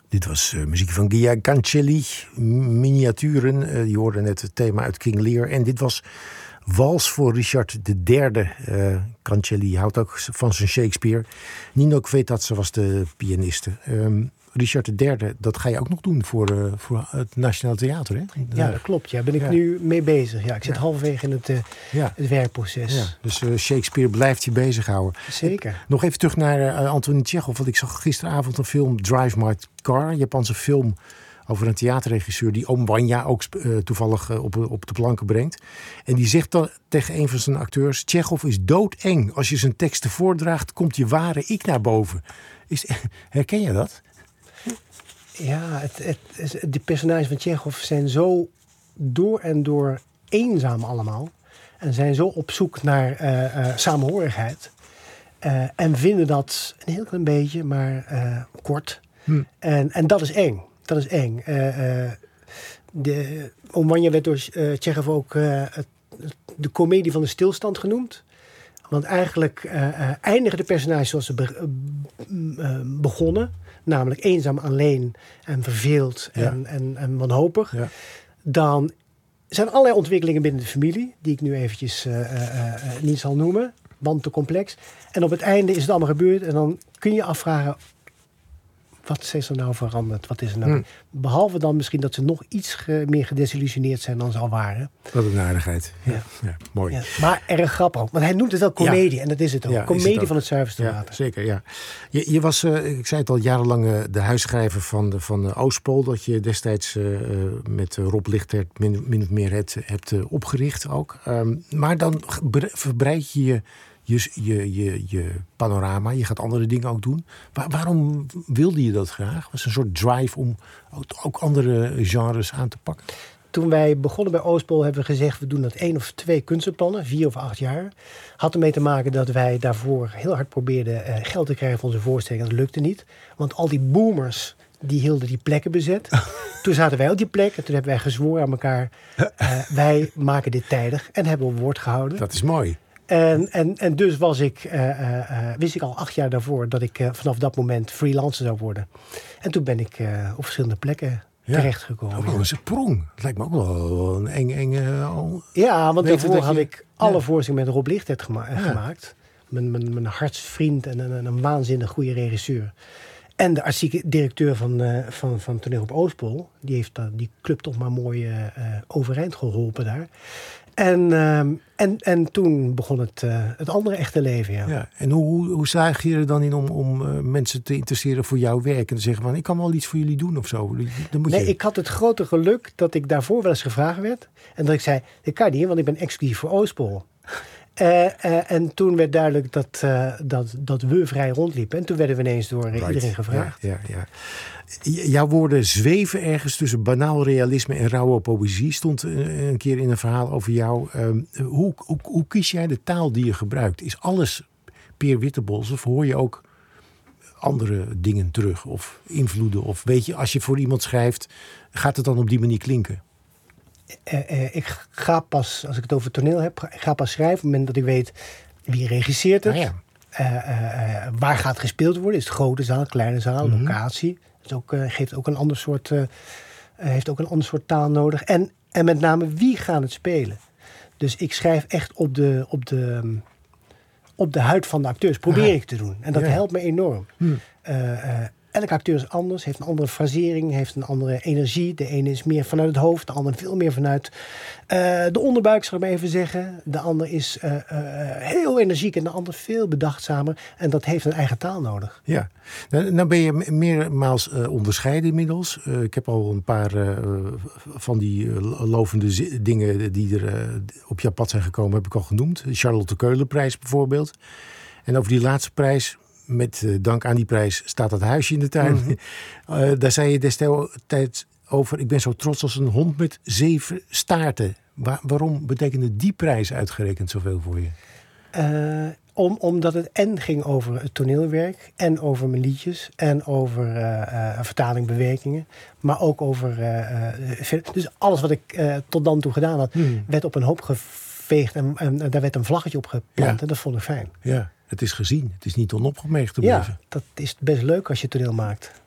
Dit was muziek van Gia Cancelli, miniaturen. Je hoorde net het thema uit King Lear. En dit was Wals voor Richard III. Cancelli houdt ook van zijn Shakespeare. Nino Kvetatse was de pianiste. Richard III, dat ga je ook nog doen voor het Nationaal Theater, hè? Ja, dat klopt. Ja, ben ik nu mee bezig. Ja, ik zit halverwege in het werkproces. Ja, dus Shakespeare blijft je bezighouden. Zeker. Nog even terug naar Antonin Tchekhov. Want ik zag gisteravond een film, Drive My Car. Een Japanse film over een theaterregisseur die Oom Wanya ook toevallig op de planken brengt. En die zegt dan tegen een van zijn acteurs: Tchekhov is doodeng. Als je zijn teksten voordraagt, komt je ware ik naar boven. Herken je dat? Ja, de personages van Tchekhov zijn zo door en door eenzaam allemaal. En zijn zo op zoek naar samenhorigheid. En vinden dat een heel klein beetje, maar kort. En dat is eng. Dat is eng. Oom Wanya werd door Tchekhov ook de komedie van de stilstand genoemd. Want eigenlijk eindigen de personages zoals ze begonnen. Namelijk eenzaam, alleen en verveeld en wanhopig. Ja. Dan zijn allerlei ontwikkelingen binnen de familie, die ik nu eventjes niet zal noemen, want te complex. En op het einde is het allemaal gebeurd en dan kun je afvragen: wat is er nou veranderd? Wat is er nou? Behalve dan misschien dat ze nog iets meer gedesillusioneerd zijn dan ze al waren. Wat een aardigheid. Ja, mooi. Ja. Maar erg grappig ook. Want hij noemt het wel comedie. En dat is het ook. Comedie van het zuiverste water. Zeker, ja. Je was, ik zei het al, jarenlang de huisschrijver van Oostpool. Dat je destijds met Rob Lichtert min of meer hebt opgericht ook. Maar dan verbreid je je panorama. Je gaat andere dingen ook doen. Waarom wilde je dat graag? Was een soort drive om ook andere genres aan te pakken? Toen wij begonnen bij Oostpool hebben we gezegd: we doen dat 1 of 2 kunstenplannen, 4 of 8 jaar. Had ermee te maken dat wij daarvoor heel hard probeerden geld te krijgen voor onze voorstelling. Dat lukte niet. Want al die boomers die hielden die plekken bezet. Toen zaten wij op die plek en toen hebben wij gezworen aan elkaar: wij maken dit tijdig en hebben we woord gehouden. Dat is mooi. En dus wist ik al 8 jaar daarvoor dat ik vanaf dat moment freelancer zou worden. En toen ben ik op verschillende plekken terechtgekomen. Ook wel een sprong. Het lijkt me ook wel een enge... Ja, want daarvoor had ik alle voorstellingen met Rob Lichtert gemaakt. Mijn hartsvriend en een waanzinnig goede regisseur. En de artistieke directeur van Toneel op Oostpool. Die heeft die club toch maar mooi overeind geholpen daar. En toen begon het andere echte leven, ja. En hoe slaag je er dan in om mensen te interesseren voor jouw werk? En te zeggen van, ik kan wel iets voor jullie doen of zo. Ik had het grote geluk dat ik daarvoor wel eens gevraagd werd. En dat ik zei, ik kan niet, want ik ben exclusief voor Oostpool. En toen werd duidelijk dat we vrij rondliepen. En toen werden we ineens door iedereen gevraagd. Ja. Jouw woorden zweven ergens tussen banaal realisme en rauwe poëzie. Stond een keer in een verhaal over jou. Hoe kies jij de taal die je gebruikt? Is alles Peer Wittebols of hoor je ook andere dingen terug? Of invloeden? Of weet je, als je voor iemand schrijft, gaat het dan op die manier klinken? Ik ga pas, als ik het over toneel heb, ik ga pas schrijven op het moment dat ik weet wie regisseert het. Waar gaat gespeeld worden? Is het grote zaal, kleine zaal, locatie? Geeft ook een ander soort, heeft ook een ander soort taal nodig. En met name wie gaat het spelen? Dus ik schrijf echt op de huid van de acteurs. Probeer ik te doen. En dat helpt me enorm. Elke acteur is anders, heeft een andere frasering, heeft een andere energie. De ene is meer vanuit het hoofd, de ander veel meer vanuit de onderbuik, zal ik maar even zeggen. De ander is heel energiek en de ander veel bedachtzamer. En dat heeft een eigen taal nodig. Ja, nou ben je meermaals onderscheiden inmiddels. Ik heb al een paar van die lovende dingen die er op jouw pad zijn gekomen, heb ik al genoemd. De Charlotte Keulenprijs bijvoorbeeld. En over die laatste prijs, met dank aan die prijs, staat dat huisje in de tuin. Daar zei je destijds over: ik ben zo trots als een hond met 7 staarten. Waarom betekende die prijs uitgerekend zoveel voor je? Omdat het ging over het toneelwerk en over mijn liedjes en over vertaling, bewerkingen, maar ook over dus alles wat ik tot dan toe gedaan had, werd op een hoop geveegd en daar werd een vlaggetje op geplant en dat vond ik fijn. Ja. Het is gezien. Het is niet onopgemerkt te blijven. Ja, dat is best leuk als je toneel maakt.